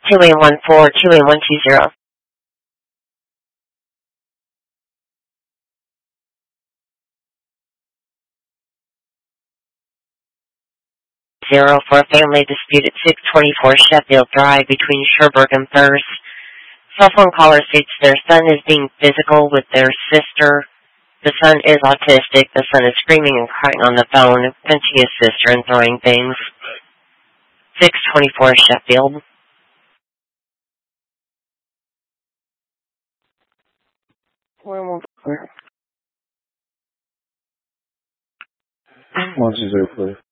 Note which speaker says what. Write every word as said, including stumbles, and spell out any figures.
Speaker 1: two eight one four, two eight one two zero. Zero for a family dispute at six twenty-four Sheffield Drive between Sherbrooke and Thirst. Cell phone caller states their son is being physical with their sister. The son is autistic. The son is screaming and crying on the phone, pinching his sister and throwing things. six twenty-four Sheffield.
Speaker 2: One two zero, please.